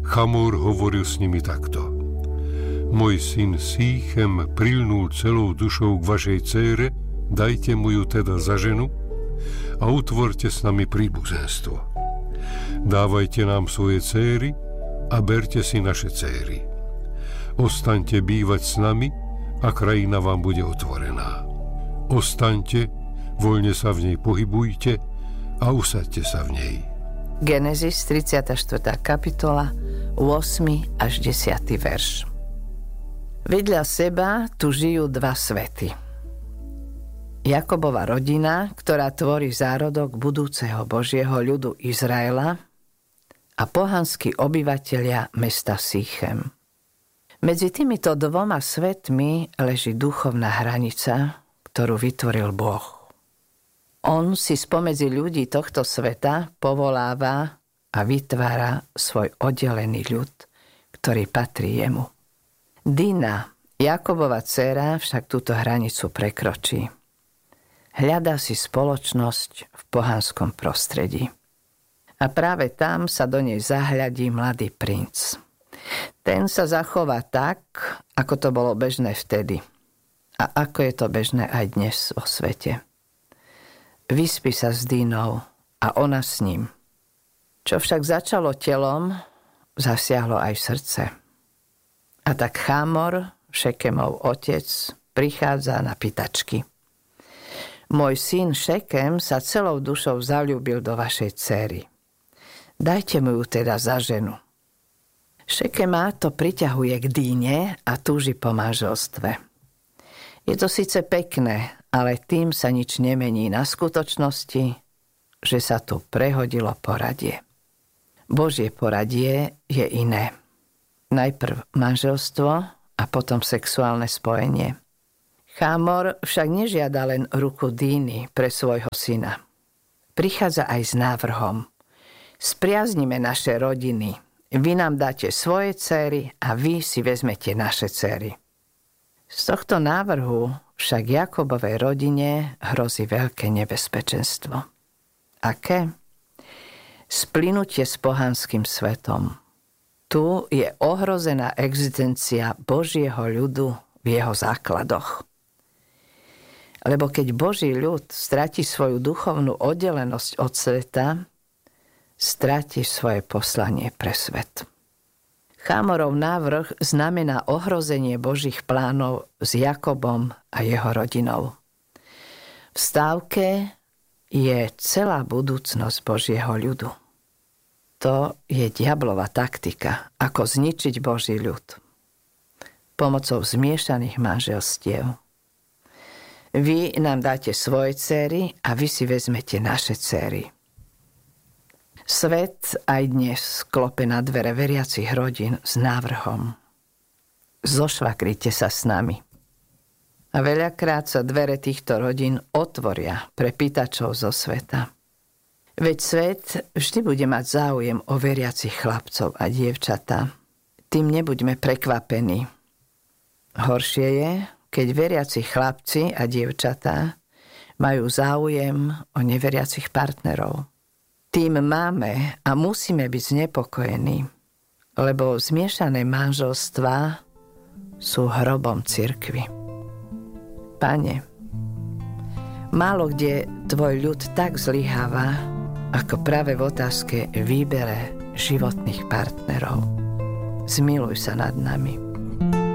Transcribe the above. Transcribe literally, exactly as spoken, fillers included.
Chamor hovoril s nimi takto. Môj syn Sýchem prilnul celou dušou k vašej dcére, dajte mu ju teda za ženu a utvorte s nami príbuzenstvo. Dávajte nám svoje dcéry a berte si naše dcéry. Ostaňte bývať s nami a krajina vám bude otvorená. Ostaňte, voľne sa v nej pohybujte a usaďte sa v nej. Genesis tridsiata štvrtá kapitola, ôsmy až desiaty verš. Vedľa seba tu žijú dva svety. Jakobova rodina, ktorá tvorí zárodok budúceho Božieho ľudu Izraela, a pohanskí obyvatelia mesta Sýchem. Medzi týmito dvoma svetmi leží duchovná hranica, ktorú vytvoril Boh. On si spomedzi ľudí tohto sveta povoláva a vytvára svoj oddelený ľud, ktorý patrí jemu. Dina, Jakobova dcéra, však túto hranicu prekročí. Hľadá si spoločnosť v pohanskom prostredí. A práve tam sa do nej zahľadí mladý princ. Ten sa zachová tak, ako to bolo bežné vtedy. A ako je to bežné aj dnes vo svete. Vyspí sa s Dinou a ona s ním. Čo však začalo telom, zasiahlo aj srdce. A tak Chámor, Šekemov otec, prichádza na pýtačky. Môj syn Šekem sa celou dušou zaľúbil do vašej dcéry. Dajte mu ju teda za ženu. Šekema to priťahuje k Díne a túži po manželstve. Je to síce pekné, ale tým sa nič nemení na skutočnosti, že sa tu prehodilo poradie. Božie poradie je iné. Najprv manželstvo a potom sexuálne spojenie. Chámor však nežiada len ruku Díny pre svojho syna. Prichádza aj s návrhom. Spriaznime naše rodiny. Vy nám dáte svoje dcéry a vy si vezmete naše dcéry. Z tohto návrhu však Jakobovej rodine hrozí veľké nebezpečenstvo. Aké? Splynutie s pohanským svetom. Tu je ohrozená existencia Božieho ľudu v jeho základoch. Lebo keď Boží ľud stratí svoju duchovnú oddelenosť od sveta, stratí svoje poslanie pre svet. Chámorov návrh znamená ohrozenie Božích plánov s Jakobom a jeho rodinou. V stávke je celá budúcnosť Božieho ľudu. To je diablova taktika, ako zničiť Boží ľud. Pomocou zmiešaných manželstiev. Vy nám dáte svoje dcéry a vy si vezmete naše dcéry. Svet aj dnes klope na dvere veriacich rodín s návrhom. Zošvakrite sa s nami. A veľakrát sa dvere týchto rodín otvoria pre pýtačov zo sveta. Veď svet vždy bude mať záujem o veriacich chlapcov a dievčatá. Tým nebuďme prekvapení. Horšie je, keď veriaci chlapci a dievčatá majú záujem o neveriacich partnerov. Tým máme a musíme byť znepokojení, lebo zmiešané manželstvá sú hrobom cirkvi. Pane, málo kde tvoj ľud tak zlyháva, ako práve v otázke výbere životných partnerov. Zmiluj sa nad nami.